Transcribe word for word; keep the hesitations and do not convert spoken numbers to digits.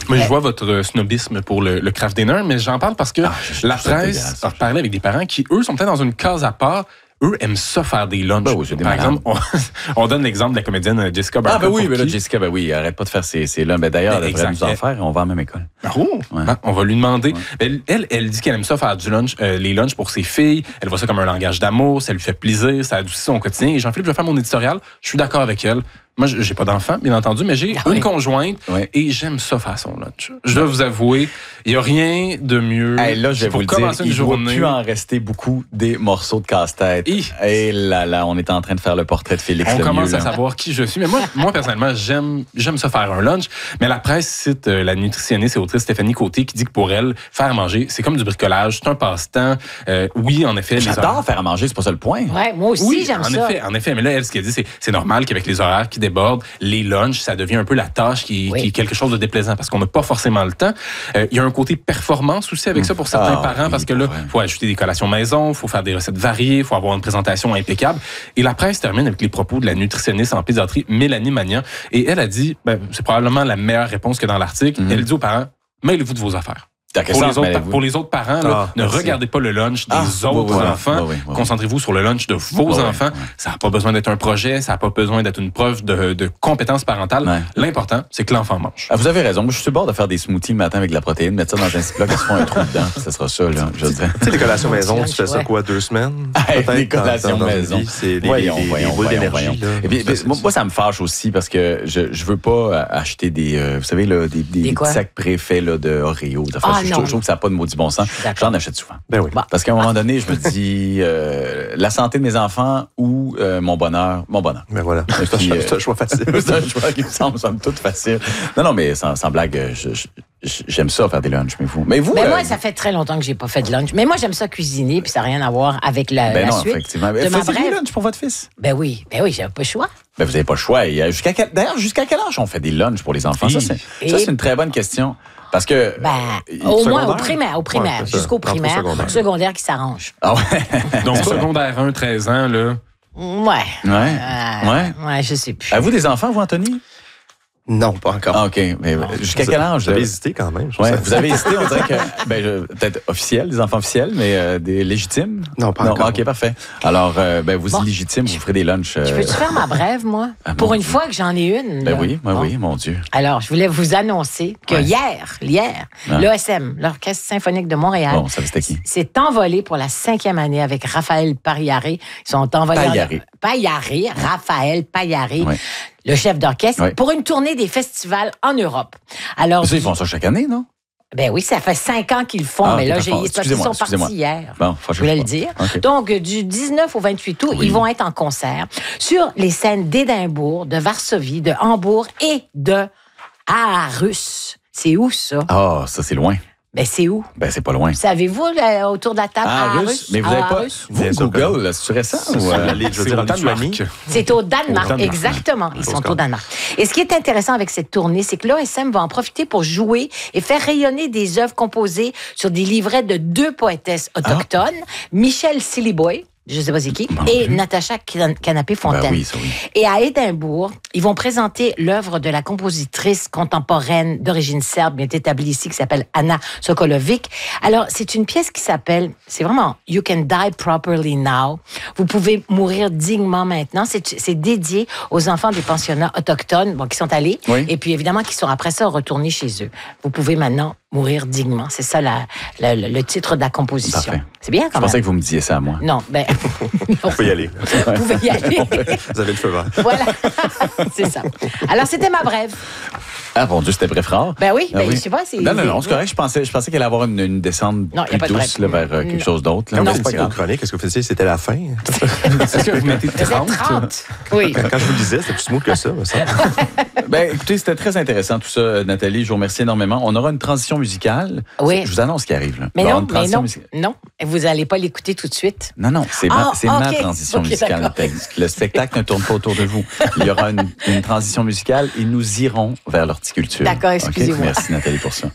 Moi, je vois votre snobisme pour le, le craft dinner, mais j'en parle parce que ah, je, la je presse a parlé avec des parents qui, eux, sont peut-être dans une case à part. Eux aiment ça faire des lunchs. Ben oui, Par exemple, on, on donne l'exemple de la comédienne Jessica Barker. Ah ben oui, mais là, Jessica, ben oui, arrête pas de faire ces, ces lunchs. Ben d'ailleurs, elle devrait nous en faire et on va à la même école. Oh, ouais. Ben, on va lui demander. Ouais. Elle, elle, elle dit qu'elle aime ça faire du lunch, euh, les lunchs pour ses filles. Elle voit ça comme un langage d'amour, ça lui fait plaisir, ça adoucit son quotidien. Et Jean-Philippe, je vais faire mon éditorial. Je suis d'accord avec elle. Moi, j'ai pas d'enfant, bien entendu, mais j'ai ah oui. une conjointe oui. et j'aime ça faire son lunch. Je dois vous avouer, il n'y a rien de mieux. Hey, là, je vais vous le dire, il ne doit plus en rester beaucoup des morceaux de casse-tête. Et, et là, là, on est en train de faire le portrait de Félix On Lemieux, commence là. à savoir qui je suis. Mais moi, moi personnellement, j'aime, j'aime ça faire un lunch. Mais la presse cite euh, la nutritionniste et autrice Stéphanie Côté qui dit que pour elle, faire à manger, c'est comme du bricolage, c'est un passe-temps. Euh, oui, en effet. J'adore faire à manger, c'est pas ça le point. Ouais, moi aussi, oui, j'aime en ça. Effet, en effet, mais là, elle, ce qu'elle dit, c'est c'est normal qu'avec les horaires qui débordent, les lunchs, ça devient un peu la tâche qui, oui. qui est quelque chose de déplaisant parce qu'on n'a pas forcément le temps. Euh, il y a un côté performance aussi avec ça pour certains ah, parents oui, parce que là, il faut ajouter des collations maison, il faut faire des recettes variées, il faut avoir une présentation impeccable. Et la presse termine avec les propos de la nutritionniste en pédiatrie Mélanie Magnan. Et elle a dit, ben, c'est probablement la meilleure réponse que dans l'article. Mm-hmm. Elle dit aux parents, mêlez-vous de vos affaires. Pour les, autres, pour les autres parents, là, ah, ne merci. regardez pas le lunch des ah, autres oui, oui, enfants. Oui, oui, oui. Concentrez-vous sur le lunch de vos oui, enfants. Oui, oui. Ça n'a pas besoin d'être un projet, ça n'a pas besoin d'être une preuve de, de compétence parentale. Oui. L'important, c'est que l'enfant mange. Ah, vous avez raison. Moi, je suis sur le bord de faire des smoothies le matin avec de la protéine, mettre ça dans un Ziploc, ils se font un trou dedans. Ça sera ça, là. Je tu sais, les collations maison, tu fais ça quoi, deux semaines? Les collations maison. C'est des boules d'énergie. Moi, ça me fâche aussi parce que je veux pas acheter des, vous savez, des petits sacs préfaits de Oreo. Je trouve que ça n'a pas de du bon sens. J'en achète souvent. Ben oui. Parce qu'à un moment donné, je me dis euh, la santé de mes enfants ou euh, mon bonheur, mon bonheur. Ben voilà. C'est un, euh, un choix facile. C'est un choix qui me semble, semble tout facile. Non, non, mais sans, sans blague, je, je, j'aime ça faire des lunchs, mais vous. Mais vous. Mais euh, moi, ça fait très longtemps que j'ai pas fait de lunch. Mais moi, j'aime ça cuisiner, puis ça n'a rien à voir avec la, ben la non, suite. Effectivement. De Faisiez des lunchs pour votre fils? Ben oui, ben oui, j'avais pas le choix. Ben vous n'avez pas le choix. Jusqu'à quel, d'ailleurs, jusqu'à quel âge on fait des lunchs pour les enfants? Oui. Ça, c'est, ça, c'est une très bonne question. Parce que. Ben, au moins au primaire, au primaire, ouais, jusqu'au primaire, secondaire. secondaire qui s'arrange. Ah ouais. Donc, secondaire un, treize ans, là. Ouais. Ouais. Euh, ouais. Ouais, je sais plus. Avez-vous des enfants, vous, Anthony? Non, pas encore. Ah, OK. Mais non. Jusqu'à quel âge? Vous avez hésité quand même. Ouais, vous avez hésité, on dirait que. Ben, je, peut-être officiels, des enfants officiels, mais euh, des légitimes? Non, pas non, encore. OK, parfait. Alors, euh, ben, vous bon, illégitimes, vous ferez des lunchs. Euh... Je peux-tu faire ma brève, moi? Ah, Pour une Dieu. fois que j'en ai une. Ben là. oui, ben bon. oui, mon Dieu. Alors, je voulais vous annoncer que ouais. hier, hier, ah. l'E S M, l'Orchestre symphonique de Montréal, bon, ça, c'était qui? s'est envolé pour la cinquième année avec Raphaël Paillaré. Ils sont envolés. Paillaré. En... Paillaré, Raphaël Paillaré. Ouais. Le chef d'orchestre, oui. pour une tournée des festivals en Europe. Alors, mais ça, ils font ça chaque année, non? Ben oui, ça fait cinq ans qu'ils le font, ah, mais là, j'ai, ils sont partis hier. Bon, je voulais le dire. Okay. Donc, du dix-neuf au vingt-huit août, oui. ils vont être en concert sur les scènes d'Édimbourg, de Varsovie, de Hambourg et de Aarhus. C'est où, ça? Ah, oh, ça, c'est loin. Ben, c'est où? Ben, c'est pas loin. Savez-vous, là, autour de la table, ah, à Russe? Mais vous n'avez pas... Vous, Google, là, c'est récent? Ou euh, aller, je veux dire, en Lituanie? C'est au Danemark, au Danemark. Exactement. Ils sont au Danemark. Et ce qui est intéressant avec cette tournée, c'est que l'A S M va en profiter pour jouer et faire rayonner des œuvres composées sur des livrets de deux poétesses autochtones, ah. Michel Siliboy, je ne sais pas c'est qui, bon, et oui. Natacha Canapé-Fontaine. Ben oui, ça, oui. Et à Édimbourg, ils vont présenter l'œuvre de la compositrice contemporaine d'origine serbe, bien établie ici, qui s'appelle Anna Sokolovic. Alors, c'est une pièce qui s'appelle, c'est vraiment « You can die properly now ». Vous pouvez mourir dignement maintenant. C'est, c'est dédié aux enfants des pensionnats autochtones, bon, qui sont allés, oui. et puis évidemment qui sont après ça retournés chez eux. Vous pouvez maintenant mourir dignement. C'est ça la, la, le titre de la composition. Parfait. C'est bien quand même. Je pensais que vous me disiez ça à moi. Non, ben... Vous pouvez y aller. Vous pouvez y aller. Vous avez le feu vert. Voilà, c'est ça. Alors, c'était ma brève. Ah, mon Dieu, c'était bref rare. Ben oui, ah, ben, oui. je sais pas. C'est... Non, non, non, c'est correct. Je pensais, je pensais qu'elle allait avoir une, une descente non, plus douce là, vers euh, quelque non. chose d'autre. Là. Quand vous faisiez vos chroniques, est-ce que vous faisiez c'était la fin? Est-ce que vous mettez trente? trente? Oui. Quand je vous le disais, c'était plus smooth que ça, ça. Ben, écoutez, c'était très intéressant tout ça, Nathalie. Je vous remercie énormément. On aura une transition musicale. Oui. Je vous annonce ce qui arrive. Là. Mais non, mais non, music... non. Vous n'allez pas l'écouter tout de suite. Non, non, c'est, ah, ma, c'est okay. ma transition okay, musicale, Nathalie. Le spectacle ne tourne pas autour de vous. Il y aura une, une transition musicale et nous irons vers l'horticulture. D'accord, excusez-moi. Okay? Merci, Nathalie, pour ça.